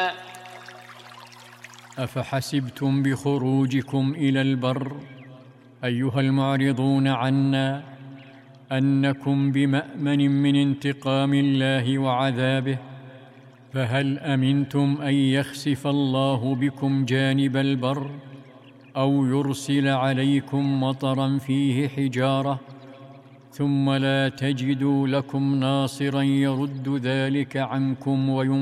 أفحسبتم بخروجكم إلى البر أيها المعرضون عنا أنكم بمأمن من انتقام الله وعذابه؟ فهل أمنتم أن يخسف الله بكم جانب البر أو يرسل عليكم مطرا فيه حجارة ثم لا تجدوا لكم ناصرا يرد ذلك عنكم